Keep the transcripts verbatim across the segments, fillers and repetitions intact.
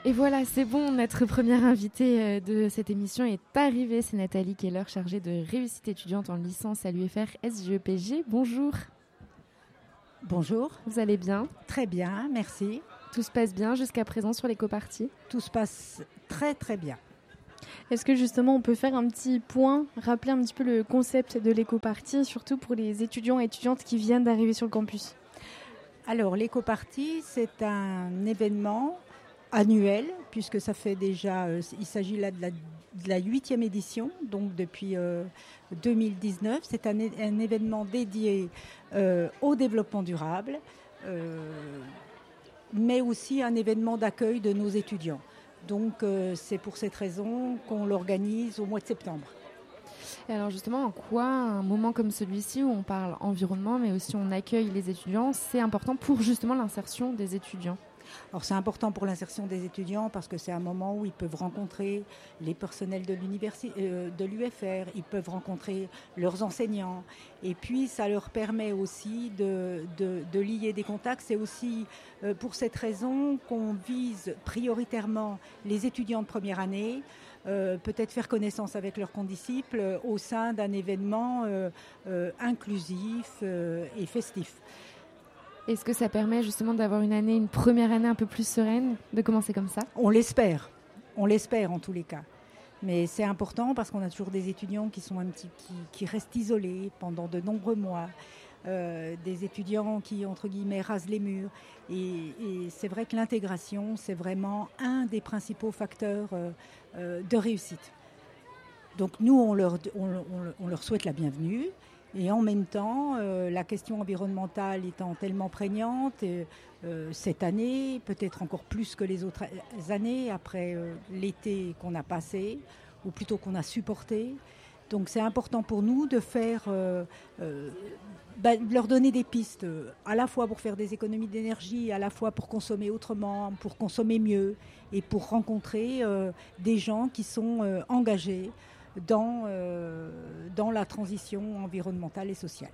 Et voilà, c'est bon, notre première invitée de cette émission est arrivée. C'est Nathalie Keller, chargée de réussite étudiante en licence à l'U F R S J E P G. Bonjour. Bonjour. Vous allez bien? Très bien, merci. Tout se passe bien jusqu'à présent sur l'écopartie? Tout se passe très très bien. Est-ce que justement on peut faire un petit point, rappeler un petit peu le concept de l'écopartie, surtout pour les étudiants et étudiantes qui viennent d'arriver sur le campus? Alors l'écopartie, c'est un événement annuel, puisque ça fait déjà, euh, il s'agit là de la, de la huitième édition, donc depuis euh, deux mille dix-neuf. C'est un, un événement dédié euh, au développement durable, euh, mais aussi un événement d'accueil de nos étudiants. Donc euh, c'est pour cette raison qu'on l'organise au mois de septembre. Et alors justement, en quoi un moment comme celui-ci où on parle environnement, mais aussi on accueille les étudiants, c'est important pour justement l'insertion des étudiants? Alors c'est important pour l'insertion des étudiants parce que c'est un moment où ils peuvent rencontrer les personnels de l'université, euh, de l'U F R, ils peuvent rencontrer leurs enseignants et puis ça leur permet aussi de, de, de lier des contacts. C'est aussi euh, pour cette raison qu'on vise prioritairement les étudiants de première année, euh, peut-être faire connaissance avec leurs condisciples euh, au sein d'un événement euh, euh, inclusif euh, et festif. Est-ce que ça permet justement d'avoir une année, une première année un peu plus sereine, de commencer comme ça? On l'espère, on l'espère en tous les cas. Mais c'est important parce qu'on a toujours des étudiants qui sont un petit, qui, qui restent isolés pendant de nombreux mois, euh, des étudiants qui entre guillemets rasent les murs. Et, et c'est vrai que l'intégration, c'est vraiment un des principaux facteurs euh, euh, de réussite. Donc nous, on leur, on, on, on leur souhaite la bienvenue. Et en même temps, euh, la question environnementale étant tellement prégnante, et, euh, cette année, peut-être encore plus que les autres années, après euh, l'été qu'on a passé, ou plutôt qu'on a supporté. Donc c'est important pour nous de faire, euh, euh, bah, de leur donner des pistes, euh, à la fois pour faire des économies d'énergie, à la fois pour consommer autrement, pour consommer mieux, et pour rencontrer euh, des gens qui sont euh, engagés Dans, euh, dans la transition environnementale et sociale.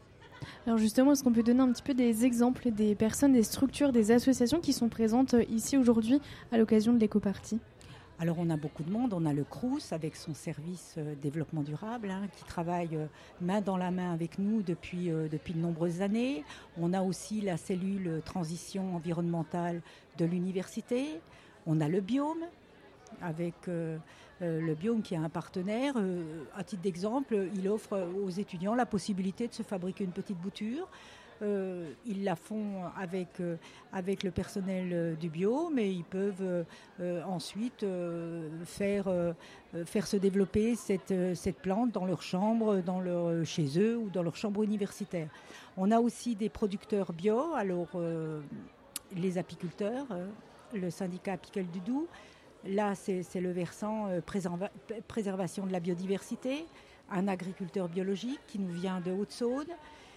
Alors justement, est-ce qu'on peut donner un petit peu des exemples des personnes, des structures, des associations qui sont présentes ici aujourd'hui à l'occasion de l'écopartie? Alors on a beaucoup de monde, on a le Crous avec son service euh, développement durable hein, qui travaille euh, main dans la main avec nous depuis, euh, depuis de nombreuses années. On a aussi la cellule transition environnementale de l'université. On a le Biome avec euh, euh, le Biome qui est un partenaire. Euh, à titre d'exemple, il offre aux étudiants la possibilité de se fabriquer une petite bouture. Euh, ils la font avec, euh, avec le personnel euh, du Biome et ils peuvent euh, euh, ensuite euh, faire, euh, faire se développer cette, euh, cette plante dans leur chambre, dans leur, chez eux ou dans leur chambre universitaire. On a aussi des producteurs bio, alors euh, les apiculteurs, euh, le syndicat apicole du Doubs. Là, c'est, c'est le versant euh, préserva- préservation de la biodiversité, un agriculteur biologique qui nous vient de Haute-Saône,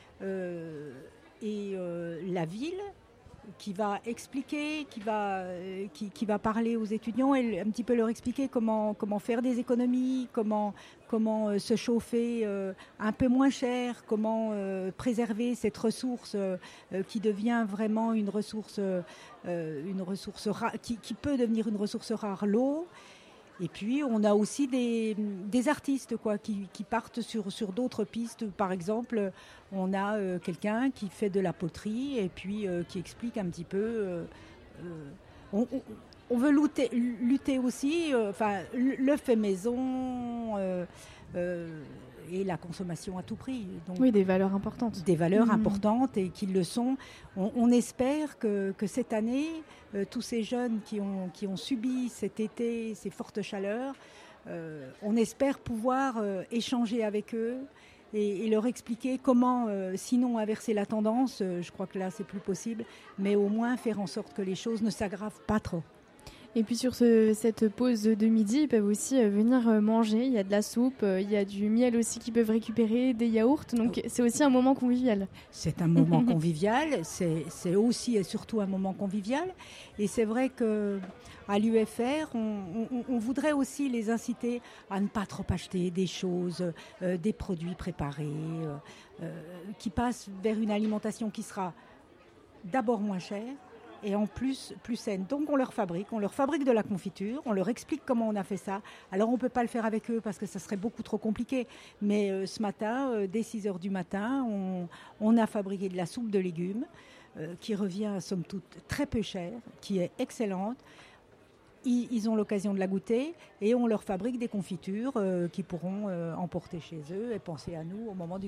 euh, et euh, la ville qui va expliquer, qui va, euh, qui, qui va parler aux étudiants et un petit peu leur expliquer comment, comment faire des économies, comment, comment euh, se chauffer euh, un peu moins cher, comment euh, préserver cette ressource euh, qui devient vraiment une ressource, euh, une ressource rare, qui, qui peut devenir une ressource rare, l'eau. Et puis, on a aussi des, des artistes quoi, qui, qui partent sur, sur d'autres pistes. Par exemple, on a euh, quelqu'un qui fait de la poterie et puis euh, qui explique un petit peu. Euh, euh, on, on, on veut lutter, lutter aussi, euh, enfin, le fait maison euh, euh, et la consommation à tout prix. Donc, oui, des valeurs importantes. Des valeurs mmh. importantes et qui le sont. On, on espère que, que cette année, euh, tous ces jeunes qui ont, qui ont subi cet été, ces fortes chaleurs, euh, on espère pouvoir euh, échanger avec eux et, et leur expliquer comment, euh, sinon inverser la tendance, euh, je crois que là c'est plus possible, mais au moins faire en sorte que les choses ne s'aggravent pas trop. Et puis sur ce, cette pause de midi, ils peuvent aussi venir manger. Il y a de la soupe, il y a du miel aussi qu'ils peuvent récupérer, des yaourts. Donc c'est aussi un moment convivial. C'est un moment convivial, c'est, c'est aussi et surtout un moment convivial. Et c'est vrai qu'à l'U F R, on, on, on voudrait aussi les inciter à ne pas trop acheter des choses, euh, des produits préparés, euh, qui passent vers une alimentation qui sera d'abord moins chère, et en plus plus saine. Donc on leur fabrique, on leur fabrique de la confiture, on leur explique comment on a fait ça. Alors on ne peut pas le faire avec eux parce que ça serait beaucoup trop compliqué. Mais euh, ce matin, euh, dès six heures du matin, on, on a fabriqué de la soupe de légumes euh, qui revient somme toute très peu cher, qui est excellente. Ils, ils ont l'occasion de la goûter et on leur fabrique des confitures euh, qu'ils pourront euh, emporter chez eux et penser à nous au moment du